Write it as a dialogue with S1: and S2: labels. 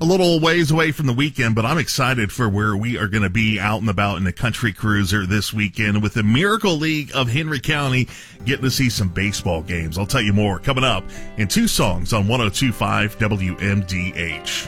S1: little ways away from the weekend, but I'm excited for where we are going to be out and about in the Country Cruiser this weekend with the Miracle League of Henry County, getting to see some baseball games. I'll tell you more coming up in two songs on 102.5 WMDH.